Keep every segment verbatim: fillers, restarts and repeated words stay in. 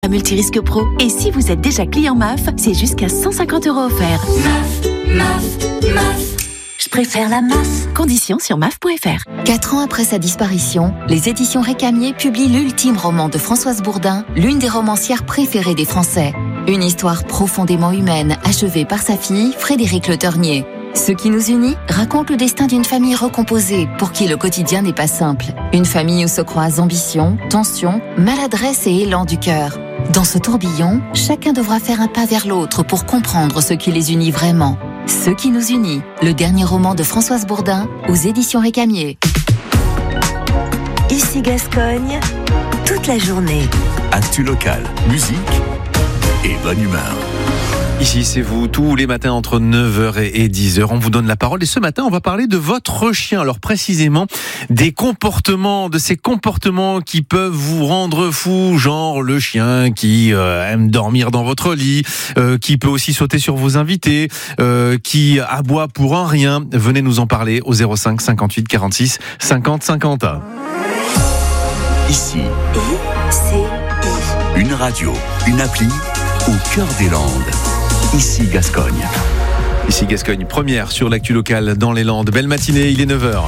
La Multirisque Pro. Et si vous êtes déjà client M A F, c'est jusqu'à cent cinquante euros offerts. M A F, M A F, M A F. Je préfère la M A F. Conditions sur M A F point F R. Quatre ans après sa disparition, les éditions Récamier publient l'ultime roman de Françoise Bourdin, l'une des romancières préférées des Français. Une histoire profondément humaine, achevée par sa fille, Frédérique Le Ternier. Ce qui nous unit raconte le destin d'une famille recomposée, pour qui le quotidien n'est pas simple. Une famille où se croisent ambition, tension, maladresse et élan du cœur. Dans ce tourbillon, chacun devra faire un pas vers l'autre pour comprendre ce qui les unit vraiment. Ce qui nous unit, le dernier roman de Françoise Bourdin, aux éditions Récamier. Ici Gascogne, toute la journée. Actu locale, musique et bonne humeur. Ici, c'est vous, tous les matins entre neuf heures et dix heures, on vous donne la parole. Et ce matin, on va parler de votre chien. Alors précisément, des comportements, de ces comportements qui peuvent vous rendre fou, genre le chien qui euh, aime dormir dans votre lit, euh, qui peut aussi sauter sur vos invités, euh, qui aboie pour un rien. Venez nous en parler au zéro cinq cinquante-huit quarante-six cinquante cinquante. Ici, I C I. Une radio, une appli au cœur des Landes. Ici Gascogne. Ici Gascogne, première sur l'actu locale dans les Landes. Belle matinée, il est neuf heures.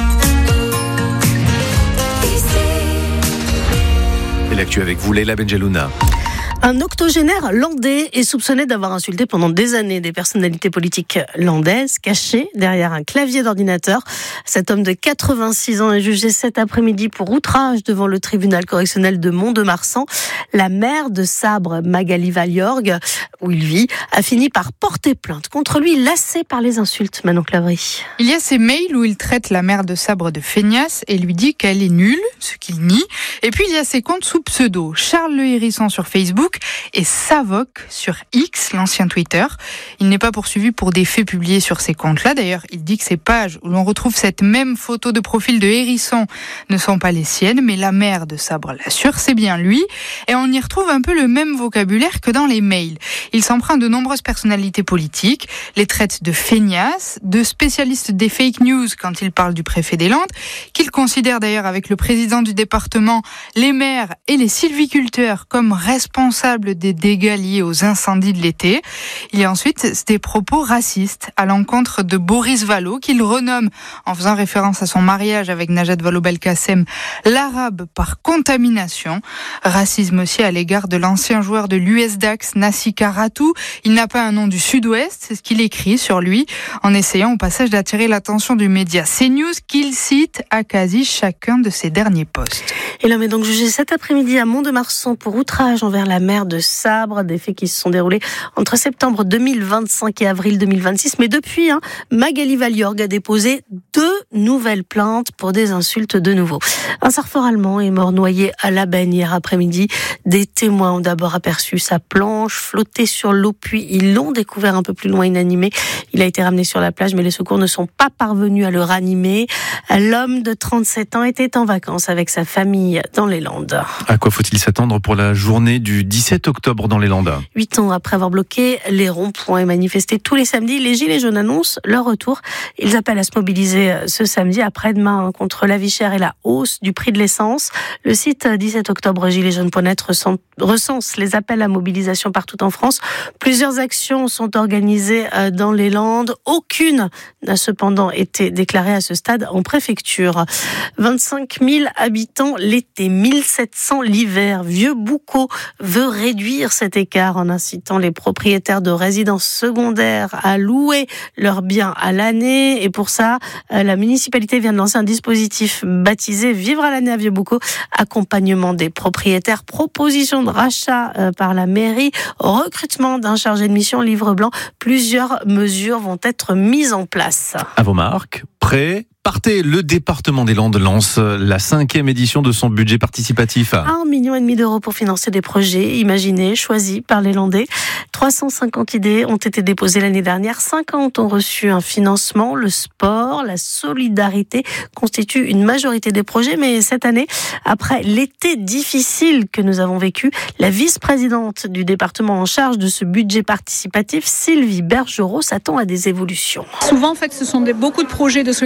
Et l'actu avec vous, Leila Benjelouna. Un octogénaire landais est soupçonné d'avoir insulté pendant des années des personnalités politiques landaises, caché derrière un clavier d'ordinateur. Cet homme de quatre-vingt-six ans est jugé cet après-midi pour outrage devant le tribunal correctionnel de Mont-de-Marsan. La maire de Sabre, Magali Valliorgue, où il vit, a fini par porter plainte contre lui, lassé par les insultes. Manon Clavry. Il y a ces mails où il traite la maire de Sabre de feignasse et lui dit qu'elle est nulle, ce qu'il nie. Et puis il y a ses comptes sous pseudo. Charles Le Hérisson sur Facebook et Savoc sur X, l'ancien Twitter. Il n'est pas poursuivi pour des faits publiés sur ces comptes-là. D'ailleurs, il dit que ces pages où l'on retrouve cette même photo de profil de Hérisson ne sont pas les siennes, mais la maire de Sabre l'assure, c'est bien lui. Et on y retrouve un peu le même vocabulaire que dans les mails. Il s'emprunte de nombreuses personnalités politiques, les traite de feignasses, de spécialistes des fake news quand il parle du préfet des Landes, qu'il considère d'ailleurs avec le président du département, les maires et les sylviculteurs comme responsables des dégâts liés aux incendies de l'été. Il y a ensuite des propos racistes à l'encontre de Boris Vallaud, qu'il renomme, en faisant référence à son mariage avec Najat Vallaud-Belkacem, l'arabe par contamination. Racisme aussi à l'égard de l'ancien joueur de l'U S Dax, Nassi Karatou. Il n'a pas un nom du Sud-Ouest, c'est ce qu'il écrit sur lui, en essayant au passage d'attirer l'attention du média CNews, qu'il cite à quasi chacun de ses derniers posts. Et l'homme est donc jugé cet après-midi à Mont-de-Marsan pour outrage envers la maire de Sabre, des faits qui se sont déroulés entre septembre deux mille vingt-cinq et avril deux mille vingt-six. Mais depuis, hein, Magali Valliorgue a déposé deux nouvelles plaintes pour des insultes de nouveau. Un surfeur allemand est mort noyé à La Benne hier après-midi. Des témoins ont d'abord aperçu sa planche flotter sur l'eau, puis ils l'ont découvert un peu plus loin inanimé. Il a été ramené sur la plage, mais les secours ne sont pas parvenus à le ranimer. L'homme de trente-sept ans était en vacances avec sa famille dans les Landes. À quoi faut-il s'attendre pour la journée du dix-sept octobre dans les Landes? Huit ans après avoir bloqué les ronds-points et manifesté tous les samedis, les Gilets jaunes annoncent leur retour. Ils appellent à se mobiliser ce samedi après-demain contre la vie chère et la hausse du prix de l'essence. Le site dix-sept octobre gilets jaunes point net recense les appels à mobilisation partout en France. Plusieurs actions sont organisées dans les Landes. Aucune n'a cependant été déclarée à ce stade en préfecture. vingt-cinq mille habitants l'été, mille sept cents l'hiver. Vieux-Boucau veut réduire cet écart en incitant les propriétaires de résidences secondaires à louer leurs biens à l'année. Et pour ça, la municipalité vient de lancer un dispositif baptisé Vivre à l'année à Vieux-Boucau. Accompagnement des propriétaires, proposition de rachat par la mairie, recrutement d'un chargé de mission, livre blanc. Plusieurs mesures vont être mises en place. À vos marques, prêts, partez. Le département des Landes lance la cinquième édition de son budget participatif. Un million et demi d'euros pour financer des projets imaginés, choisis par les Landais. trois cent cinquante idées ont été déposées l'année dernière. cinquante ont reçu un financement. Le sport, la solidarité constituent une majorité des projets. Mais cette année, après l'été difficile que nous avons vécu, la vice-présidente du département en charge de ce budget participatif, Sylvie Bergerot, s'attend à des évolutions. Souvent, en fait, ce sont des, beaucoup de projets de solidarité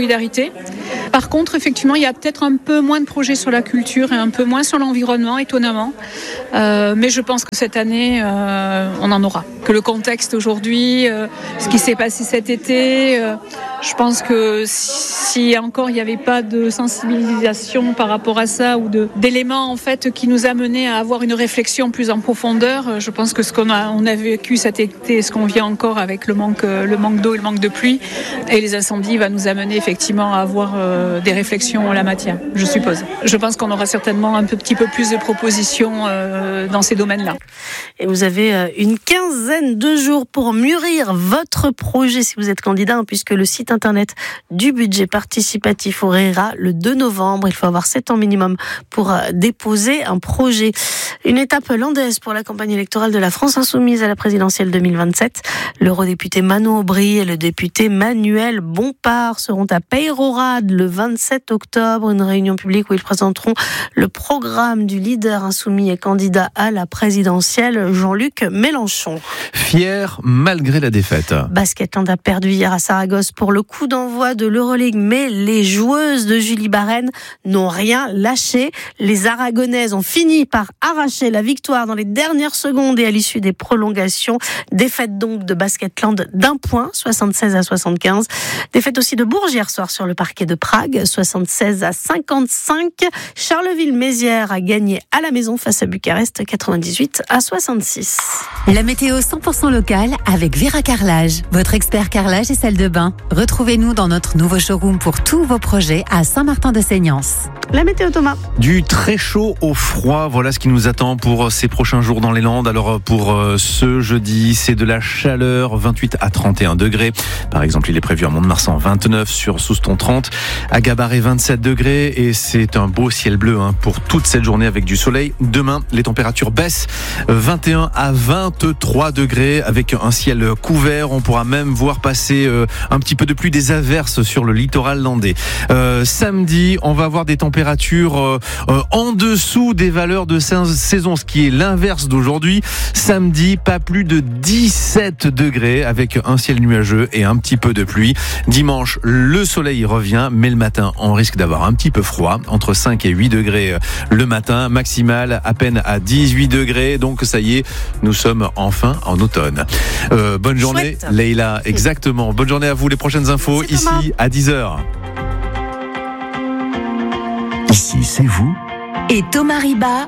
années. Par contre, effectivement, il y a peut-être un peu moins de projets sur la culture et un peu moins sur l'environnement, étonnamment. Euh, mais je pense que cette année, euh, on en aura. Que le contexte aujourd'hui, euh, ce qui s'est passé cet été, euh, je pense que si encore il n'y avait pas de sensibilisation par rapport à ça ou de, d'éléments en fait qui nous amenaient à avoir une réflexion plus en profondeur, je pense que ce qu'on a, on a vécu cet été, ce qu'on vit encore avec le manque, le manque d'eau et le manque de pluie et les incendies va nous amener effectivement à avoir euh, des réflexions en la matière, je suppose. Je pense qu'on aura certainement un peu, petit peu plus de propositions euh, dans ces domaines-là. Et vous avez euh, une quinzaine de jours pour mûrir votre projet si vous êtes candidat, hein, puisque le site internet du budget participatif ouvrira le deux novembre. Il faut avoir sept ans minimum pour euh, déposer un projet. Une étape landaise pour la campagne électorale de la France insoumise à la présidentielle deux mille vingt-sept. L'eurodéputé Manon Aubry et le député Manuel Bompard seront à Peyrehorade le vingt-sept octobre. Une réunion publique où ils présenteront le programme du leader insoumis et candidat à la présidentielle, Jean-Luc Mélenchon. Fier malgré la défaite. Basketland a perdu hier à Saragosse pour le coup d'envoi de l'Euroleague, mais les joueuses de Julie Barène n'ont rien lâché. Les Aragonaises ont fini par arracher la victoire dans les dernières secondes et à l'issue des prolongations. Défaite donc de Basketland d'un point, soixante-seize à soixante-quinze. Défaite aussi de Bourges hier soir sur le parquet de Prague, soixante-seize à cinquante-cinq. Charleville-Mézières a gagné à la maison face à Bucarest, quatre-vingt-dix-huit à soixante-six. La météo cent pour cent locale avec Vera Carrelage, votre expert carrelage et salle de bain. Retrouvez-nous dans notre nouveau showroom pour tous vos projets à Saint-Martin-de-Seignance. La météo, Thomas. Du très chaud au froid, voilà ce qui nous attend pour ces prochains jours dans les Landes. Alors pour ce jeudi, c'est de la chaleur, vingt-huit à trente et un degrés. Par exemple, il est prévu à Mont-de-Marsan vingt-neuf, sur Souston trente, à Gabarret vingt-sept degrés et c'est un beau ciel bleu hein, pour toute cette journée avec du soleil. Demain, les températures baissent, vingt et un à vingt-trois degrés avec un ciel couvert. On pourra même voir passer euh, un petit peu de pluie, des averses sur le littoral landais. Euh, samedi, on va avoir des températures euh, euh, en dessous des valeurs de saison, ce qui est l'inverse d'aujourd'hui. Samedi, pas plus de dix-sept degrés avec un ciel nuageux et un petit peu de pluie. Dimanche, le soleil revient, mais le matin, on risque d'avoir un petit peu froid, entre cinq et huit degrés le matin, maximal à peine à dix-huit degrés. Donc ça y est, nous sommes enfin en automne. Euh, bonne journée, Chouette. Leïla, exactement. Bonne journée à vous. Les prochaines infos Merci, Thomas. ici à dix heures. Ici, c'est vous Et Thomas Riba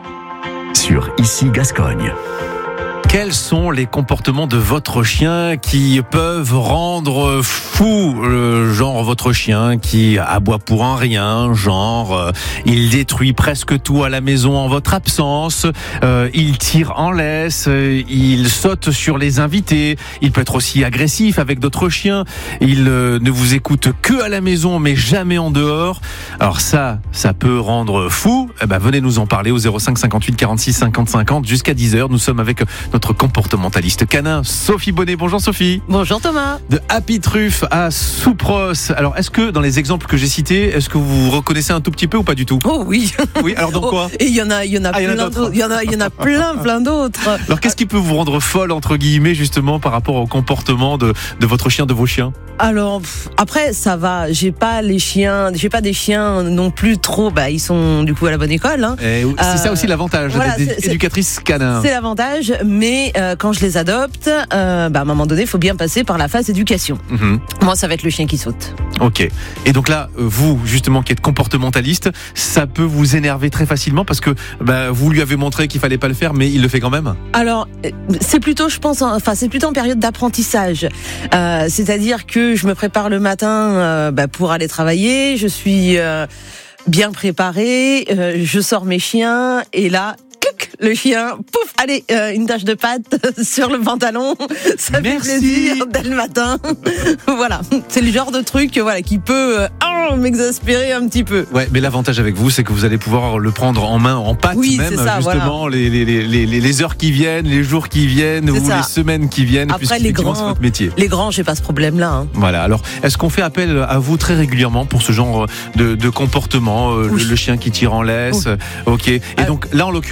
sur Ici Gascogne. Quels sont les comportements de votre chien qui peuvent rendre fou, euh, genre votre chien qui aboie pour un rien, genre euh, il détruit presque tout à la maison en votre absence, euh, il tire en laisse, euh, il saute sur les invités, il peut être aussi agressif avec d'autres chiens, il euh, ne vous écoute que à la maison mais jamais en dehors. Alors ça, ça peut rendre fou. Eh ben, venez nous en parler au zéro cinq cinquante-huit quarante-six cinquante cinquante jusqu'à dix heures. Nous sommes avec notre comportementaliste canin, Sophie Bonnet. Bonjour Sophie. Bonjour Thomas. De Happy Truff à Soupros. Alors, est-ce que dans les exemples que j'ai cités, est-ce que vous vous reconnaissez un tout petit peu ou pas du tout? Oh oui. Oui, alors dans quoi? Et il y en a, il y en a Ah, il y en a plein d'autres. d'autres. Il y en a, il y en a plein, plein d'autres. Alors, qu'est-ce qui peut vous rendre folle, entre guillemets, justement, par rapport au comportement de, de votre chien, de vos chiens? Alors pff, après ça va. J'ai pas les chiens, j'ai pas des chiens non plus trop. Bah ils sont du coup à la bonne école. Hein. Et c'est Euh, ça aussi l'avantage voilà, d'être c'est- éducatrice canin. C'est l'avantage, mais euh, quand je les adopte, euh, bah, à un moment donné, il faut bien passer par la phase éducation. Mhm. Moi, ça va être le chien qui saute. Ok. Et donc là, vous, justement, qui êtes comportementaliste, ça peut vous énerver très facilement parce que bah, vous lui avez montré qu'il fallait pas le faire, mais il le fait quand même. Alors, euh, c'est plutôt, je pense, en- enfin, c'est plutôt en période d'apprentissage. Euh, c'est-à-dire que je me prépare le matin euh, bah, pour aller travailler. Je suis euh, bien préparée. Euh, je sors mes chiens et là. clic, Le chien, pouf, allez, euh, une tache de pâte sur le pantalon, ça Merci. fait plaisir dès le matin. Voilà, c'est le genre de truc, voilà, qui peut euh, oh, m'exaspérer un petit peu. Ouais, mais l'avantage avec vous, c'est que vous allez pouvoir le prendre en main, en patte Oui, même, c'est ça, justement, les, les, les, les, les heures qui viennent, les jours qui viennent C'est ou ça. les semaines qui viennent, Après, les puisqu'effectivement, grands- c'est votre métier. Les grands, j'ai pas ce problème-là. Hein. Voilà. Alors, est-ce qu'on fait appel à vous très régulièrement pour ce genre de, de comportement, euh, Oui. le, le chien qui tire en laisse, Oui. ok. Et Ah. donc là, en l'occurrence, on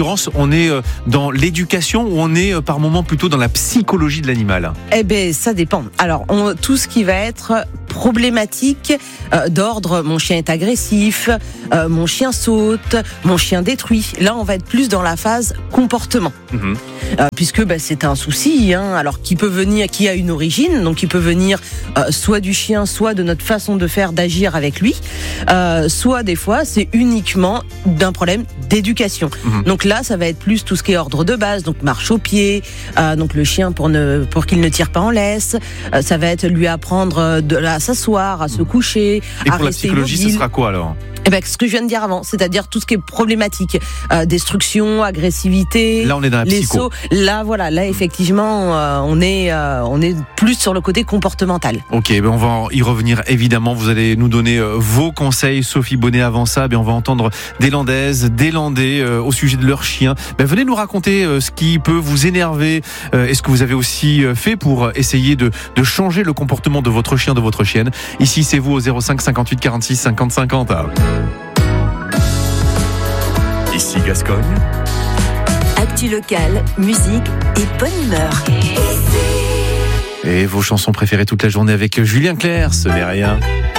on est dans l'éducation ou on est par moment plutôt dans la psychologie de l'animal? Eh ben, ça dépend. Alors, on, tout ce qui va être problématique euh, d'ordre, mon chien est agressif, euh, mon chien saute, mon chien détruit. Là, on va être plus dans la phase comportement. Mmh. Euh, puisque bah, c'est un souci, hein, alors qui peut venir, qui a une origine, donc qui peut venir euh, soit du chien, soit de notre façon de faire, d'agir avec lui, euh, soit des fois c'est uniquement d'un problème d'éducation. Mmh. Donc là, ça va être plus tout ce qui est ordre de base, donc marche au pied, euh, donc le chien pour ne pour qu'il ne tire pas en laisse, euh, ça va être lui apprendre de à s'asseoir, à se coucher, et à pour rester la psychologie, immobile. Ce sera quoi alors? Eh ben, ce que je viens de dire avant, c'est-à-dire tout ce qui est problématique, euh, destruction, agressivité, là on est dans la les psycho. sauts. Là, voilà, là effectivement, euh, on est, euh, on est plus sur le côté comportemental. Ok, ben on va y revenir évidemment. Vous allez nous donner euh, vos conseils, Sophie Bonnet. Avant ça, ben on va entendre des Landaises, des Landais euh, au sujet de leurs chiens. Ben venez nous raconter euh, ce qui peut vous énerver. Euh, est-ce que vous avez aussi euh, fait pour essayer de de changer le comportement de votre chien, de votre chienne? Ici, c'est vous au zéro cinq cinquante-huit quarante-six cinquante cinquante. Ici Gascogne. Actu locale, musique et bonne humeur. Et vos chansons préférées toute la journée avec Julien Clerc, ce n'est rien.